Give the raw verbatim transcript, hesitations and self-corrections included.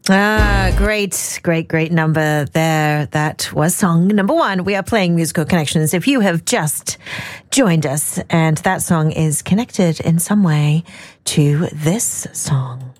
Ah, great, great, great number there. That was song number one. We are playing Musical Connections. If you have just joined us, and that song is connected in some way to this song.